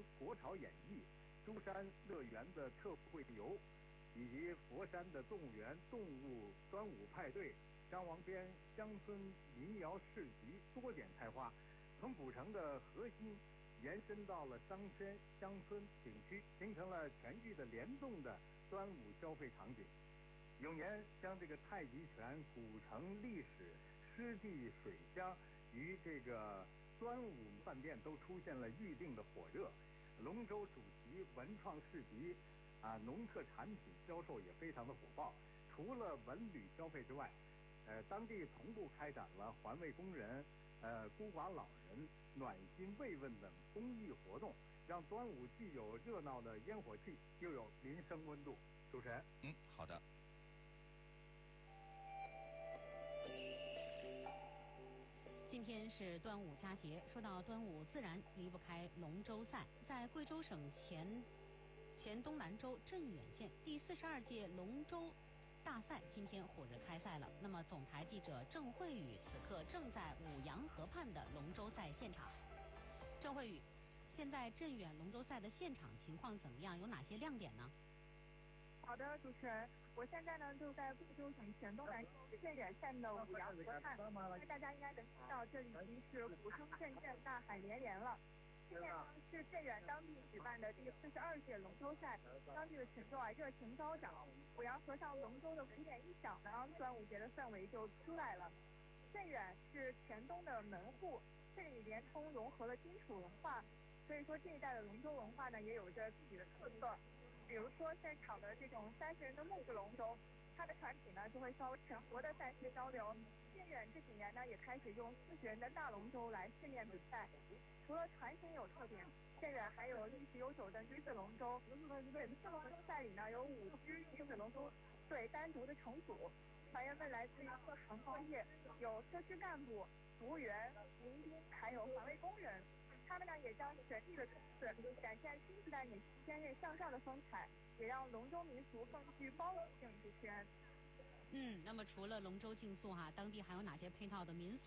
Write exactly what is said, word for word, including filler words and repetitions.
国潮演艺、舟山乐园的特惠游，以及佛山的动物园动物端午派对、张王边乡村民谣市集多点开花，从古城的核心延伸到了商圈、乡村、景区，形成了全域的联动的端午消费场景。永年将这个太极拳、古城历史、湿地水乡与这个端午饭店都出现了预定的火热。龙舟主题文创市集啊，农特产品销售也非常的火爆。除了文旅消费之外，呃，当地同步开展了环卫工人、呃孤寡老人暖心慰问等公益活动，让端午既有热闹的烟火气，又有民生温度。主持人， 嗯，好的。 今天是端午佳节，说到端午，自然离不开龙舟赛。在贵州省黔黔东兰州镇远县第四十二届龙舟大赛今天火热开赛了。那么，总台记者郑慧宇此刻正在五羊河畔的龙舟赛现场。郑慧宇，现在镇远龙舟赛的现场情况怎么样？有哪些亮点呢？ 好的，主持人，我现在呢就在贵州省黔东兰州镇远县的五羊河畔。那大家应该能听到，这里已经是鼓声阵阵、大海连连了。今年呢是镇远当地举办的第四十二届龙舟赛，当地的群众啊热情高涨，五羊河上龙舟的鼓点一响呢，端午节的氛围就出来了。镇远是黔东的门户，这里连通融合了荆楚文化，所以说这一带的龙舟文化呢也有着自己的特色。比如说现场的这种三十人的木质龙舟，它的船体呢就会稍微全活的赛事交流。镇远这几年呢也开始用四十人的大龙舟来试验比赛。除了船型有特点，镇远还有历史悠久的女子龙舟。本次龙舟赛里呢有五支女子龙舟队单独的成组，船员们来自于各行各业，有车师干部、服务员、民兵，还有环卫工人。他们呢也将全力的冲刺，展现新时代女性坚韧向上的风采，也让龙舟民俗更具包容性。主持人， 嗯，那么除了龙舟竞速哈、啊，当地还有哪些配套的民俗